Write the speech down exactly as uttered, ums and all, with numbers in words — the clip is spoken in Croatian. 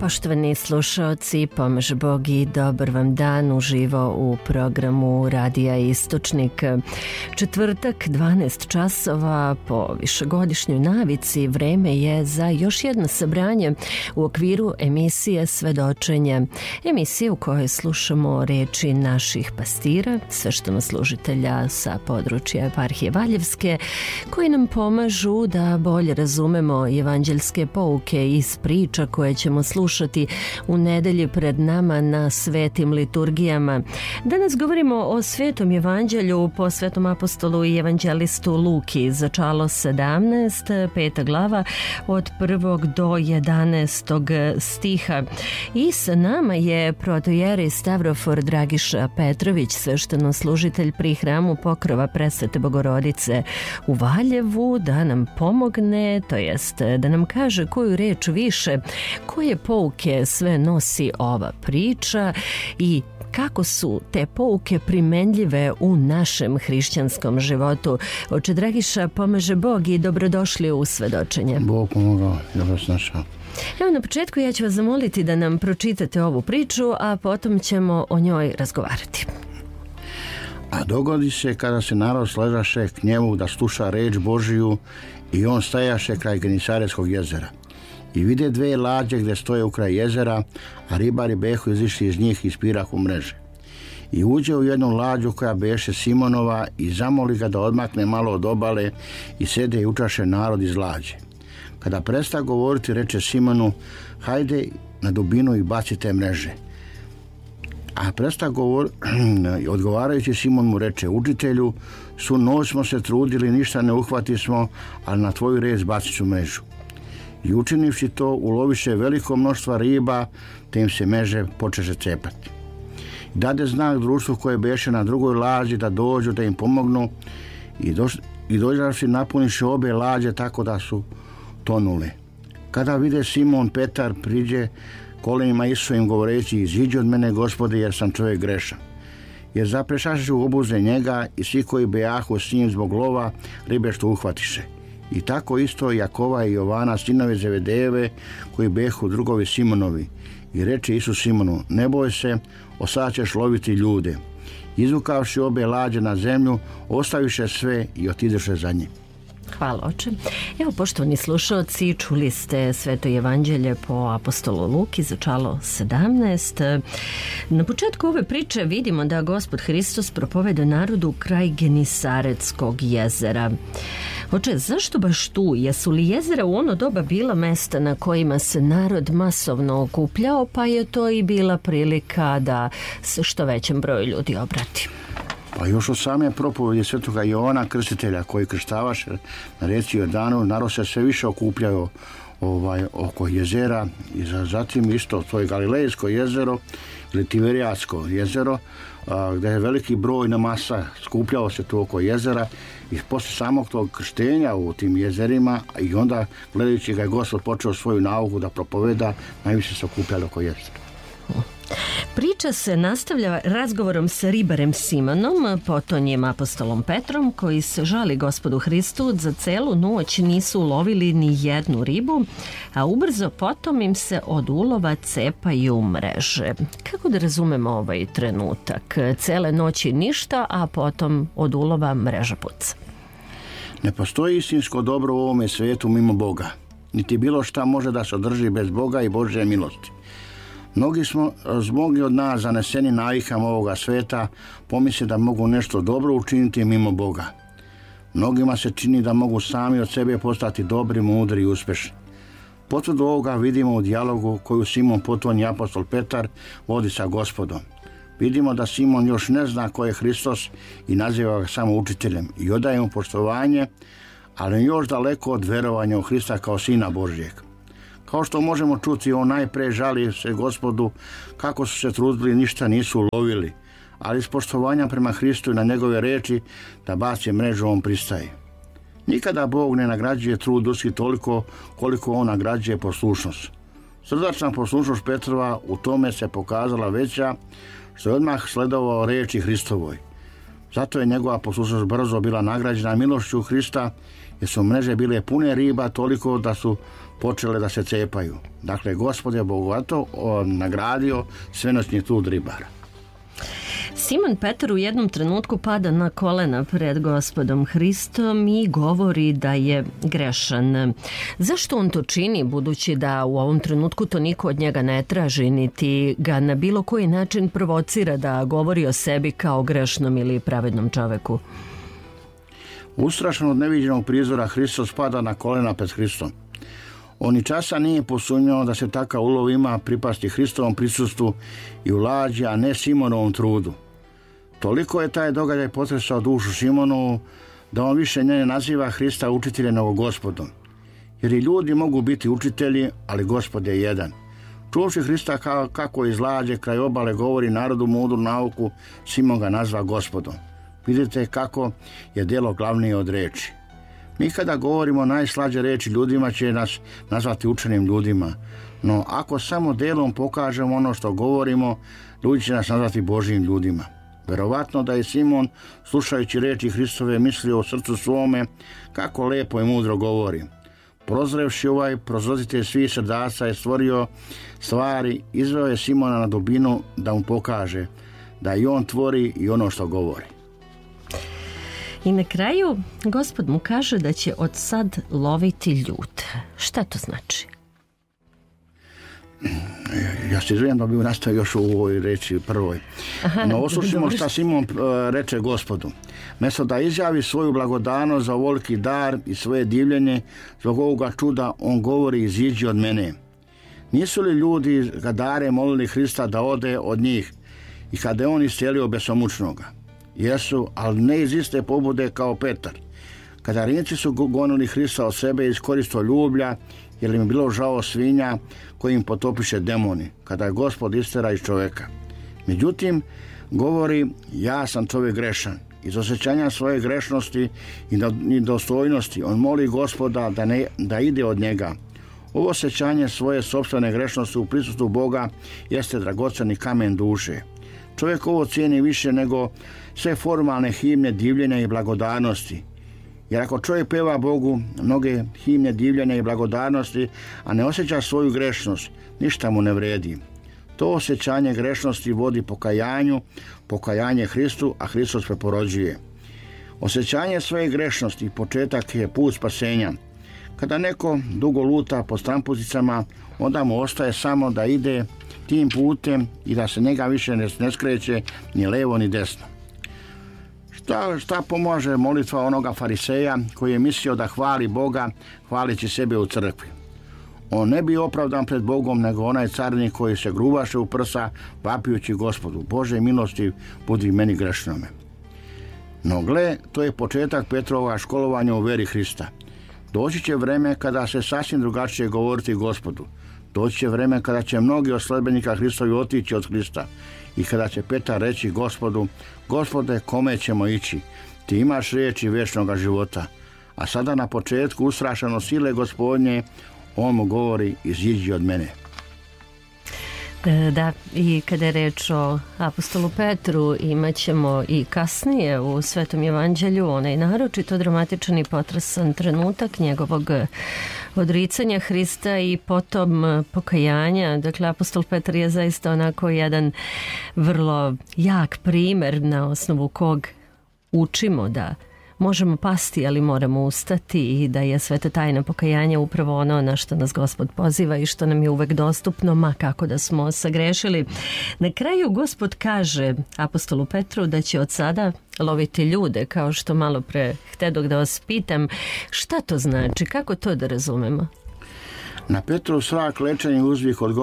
Poštovani slušaoci, pomaže Bog i dobar vam dan uživo u programu Radija Istočnik. Četvrtak, dvanaest časova, po višegodišnjoj navici vreme je za još jedno sabranje u okviru emisije Svedočenje. Emisije u kojoj slušamo reči naših pastira, sveštenoslужitelja sa područja eparhije Valjevske, koji nam pomažu da bolje razumemo evanđeljske pouke iz priča koje ćemo slušati u nedelji pred nama na svetim liturgijama. Danas govorimo o svetom evanđelju po svetom apostolu i evanđelistu Luki, začalo sedamnaest, peta glava od prvog do jedanaestog stiha. I sa nama je protojeri Stavrofor Dragiša Petrović, sveštenoslужitelj pri hramu Pokrova Presvete Bogorodice u Valjevu, da nam pomogne, to jest da nam kaže koju reč više, koje pouke sve nosi ova priča i kako su te pouke primenljive u našem hrišćanskom životu. Oče Dragiša, pomaže Bog i dobrodošli u Svedočenje. Bog pomogao, da vas našao. Evo, na početku ja ću vas zamoliti da nam pročitate ovu priču, a potom ćemo o njoj razgovarati. A dogodi se kada se narod sležaše k njemu da sluša reč Božiju, i on stajaše kraj Genisaretskog jezera. I vide dve lađe gdje stoje u kraj jezera, a ribari behu izišli iz njih i ispirahu mreže. I uđe u jednu lađu koja beše Simonova i zamoli ga da odmakne malo od obale, i sede i učaše narod iz lađe. Kada presta govoriti, reče Simonu: hajde na dubinu i bacite mreže. A presta govor, odgovarajući Simon mu reče: učitelju, svu noć smo se trudili, ništa ne uhvati smo, ali na tvoju reč bacit ću mrežu. I učinivši to, uloviše veliko mnoštvo riba, te im se mreže počeše cepati. Dade znak društvu koje beše na drugoj lađi da dođu da im pomognu, i, doš, i dođavši napuniše obe lađe tako da su tonule. Kada vide Simon Petar, priđe kolenima Isusovim govoreći: iziđi od mene, Gospode, jer sam čovjek grešan. Jer zaprešaše u obuze njega i svi koji bejahu s njim zbog lova ribe što uhvatiše. I tako isto Jakova i Jovana, sinove Zevedejeve, koji behu drugovi Simonovi. I reče Isus Simonu: ne boj se, osad ćeš loviti ljude. Izvukavši obe lađe na zemlju, ostaviše sve i otideše za njim. Hvala, oče. Evo, poštovani slušalci, čuli ste sveto evanđelje po apostolu Luki, začalo sedamnaest. Na početku ove priče vidimo da Gospod Hristos propoveda narodu kraj Genisaretskog jezera. Oče, zašto baš tu? Jesu li jezera u ono doba bila mesta na kojima se narod masovno okupljao, pa je to i bila prilika da se što većem broju ljudi obrati? Pa još od same propovedi svetoga Jovana Krstitelja, koji krštavaše na reci Jordanu, narod se sve više okupljao ovaj, oko jezera, i zatim isto to je Galilejsko jezero ili Tiberijatsko jezero, a, gdje je veliki broj na masa skupljao se tu oko jezera, i posle samog tog krštenja u tim jezerima, i onda gledajući ga je Gospod počeo svoju nauku da propoveda, najviše se okupljalo oko jezera. Priča se nastavlja razgovorom sa ribarem Simonom, potonjem apostolom Petrom, koji se žali Gospodu Hristu, za celu noć nisu ulovili ni jednu ribu, a ubrzo potom im se od ulova cepaju mreže. Kako da razumemo ovaj trenutak? Cele noći ništa, a potom od ulova mreža puca. Ne postoji istinsko dobro u ovome svijetu mimo Boga, niti bilo šta može da se održi bez Boga i Božje milosti. Mnogi smo, mnogi od nas zaneseni navikama ovoga sveta, pomisle da mogu nešto dobro učiniti mimo Boga. Mnogima se čini da mogu sami od sebe postati dobri, mudri i uspješni. Potvrdu ovoga vidimo u dijalogu koju Simon potonji apostol Petar vodi sa Gospodom. Vidimo da Simon još ne zna ko je Hristos i naziva ga samo učiteljem i odaje mu poštovanje, ali još daleko od verovanja u Hrista kao Sina Božjeg. Kao što možemo čuti, on najpre žali se Gospodu kako su se trudili, ništa nisu ulovili, ali iz poštovanja prema Hristu i na njegove reči da baci mrežu, on pristaje. Nikada Bog ne nagrađuje trud ljudski toliko koliko on nagrađuje poslušnost. Srdačna poslušnost Petrova u tome se pokazala veća, što je odmah sledovao reči Hristovoj. Zato je njegova poslušnost brzo bila nagrađena milošću Hrista, jer su mreže bile pune riba toliko da su počele da se cepaju. Dakle, Gospod je bogato nagradio svenoćni trud ribara. Simon Petar u jednom trenutku pada na kolena pred Gospodom Hristom i govori da je grešan. Zašto on to čini, budući da u ovom trenutku to niko od njega ne traži, niti ga na bilo koji način provocira da govori o sebi kao grešnom ili pravednom čoveku? Ustrašen od neviđenog prizora, Hristos pada na kolena pred Hristom. On ni časa nije posumnjao da se takav ulov ima pripasti Hristovom prisustvu i u lađi, a ne Simonovom trudu. Toliko je taj događaj potresao dušu Simonovu da on više ne naziva Hrista učiteljem nego Gospodom. Jer i ljudi mogu biti učitelji, ali Gospod je jedan. Čuvši Hrista kako iz lađe kraj obale govori narodu mudru nauku, Simon ga nazva Gospodom. Vidite kako je djelo glavnije od reči. Mi kada govorimo najslađe reči ljudima će nas nazvati učenim ljudima, no ako samo djelom pokažemo ono što govorimo, ljudi će nas nazvati Božjim ljudima. Verovatno da je Simon, slušajući reči Hristove, mislio u srcu svome kako lepo i mudro govori. Prozrevši ovaj prozroditelj svih srdaca je stvorio stvari, izveo je Simona na dubinu da mu pokaže da i on tvori i ono što govori. I na kraju Gospod mu kaže da će od sad loviti ljude. Šta to znači? Ja se izvijem da bi nastavio još u ovoj reči prvoj. Aha, no oslušimo šta Simon reče Gospodu. Mesto da izjavi svoju blagodanost za ovoliki dar i svoje divljenje zbog ovoga čuda, on govori: iziđi od mene. Nisu li ljudi ga dare molili Hrista da ode od njih i kada je on iscelio besomučnoga? Jesu, ali ne iz iste pobude kao Petar. Kada Rimci su gonili Hrista od sebe iz koristoljublja, jer im je bilo žao svinja koji im potopiše demoni, kada je Gospod istera iz čovjeka. Međutim, govori: ja sam čovjek grešan. Iz osjećanja svoje grešnosti i dostojnosti on moli Gospoda da, ne, da ide od njega. Ovo osjećanje svoje sopstvene grešnosti u prisustvu Boga jeste dragoceni kamen duše. Čovjek ovo cijeni više nego sve formalne himne divljenja i blagodarnosti. Jer ako čovjek peva Bogu mnoge himne divljenja i blagodarnosti, a ne osjeća svoju grešnost, ništa mu ne vredi. To osjećanje grešnosti vodi pokajanju, pokajanje Hristu, a Hristos preporođuje. Osjećanje svoje grešnosti početak je put spasenja. Kada neko dugo luta po strampuzicama, onda mu ostaje samo da ide tim putem i da se njega više ne, ne skreće ni levo ni desno. Šta, šta pomaže molitva onoga fariseja koji je mislio da hvali Boga hvalići sebe u crkvi? On ne bi opravdan pred Bogom nego onaj carinik koji se gruvaše u prsa vapijući Gospodu: Bože milosti, budi meni grešnome. No gle, to je početak Petrova školovanja u veri Hrista. Doći će vreme kada se sasvim drugačije govoriti Gospodu. Doći će vreme kada će mnogi od sledbenika Hristovi otići od Hrista i kada će Petar reći Gospodu: Gospode, kome ćemo ići? Ti imaš riječi vječnoga života. A sada na početku, ustrašeno sile Gospodnje, on mu govori: iziđi od mene. Da, i kada je reč o apostolu Petru, imat ćemo i kasnije u Svetom evanđelju onaj naročito dramatičan i potresan trenutak njegovog odricanja Hrista i potom pokajanja. Dakle, apostol Petar je zaista onako jedan vrlo jak primjer na osnovu kog učimo da možemo pasti, ali moramo ustati i da je sveta tajna pokajanja upravo ono na što nas Gospod poziva i što nam je uvek dostupno, ma kako da smo sagrešili. Na kraju Gospod kaže apostolu Petru da će od sada loviti ljude, kao što malo pre htedog da vas pitam. Šta to znači? Kako to da razumemo? Na Petrov svak lečenje uzvih od